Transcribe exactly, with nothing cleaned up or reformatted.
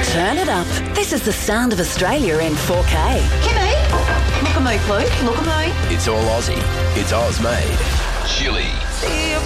Turn it up. This is the sound of Australia in four K. Kimmy, look at me, please. Look at me. It's all Aussie. It's Oz made. Chili. See you